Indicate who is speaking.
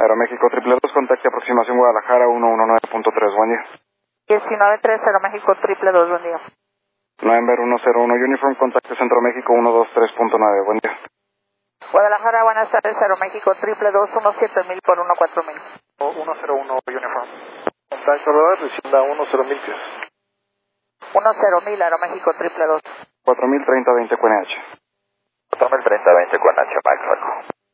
Speaker 1: Aeroméxico triple 2, contacte aproximación Guadalajara 119.3, buen día.
Speaker 2: 1930 Aeroméxico triple 2, buen día.
Speaker 1: November 101 Uniform, contacte Centro México 123.9, buen día.
Speaker 2: Guadalajara, buenas tardes, Aeroméxico triple 2, 17000 por 14000.
Speaker 3: 101 Uniform. Contacto radar, descienda 10000 pies.
Speaker 2: 10000 Aeroméxico triple 2.
Speaker 1: 4030 20 QNH.
Speaker 3: 4030 20 QNH, Mike Franco.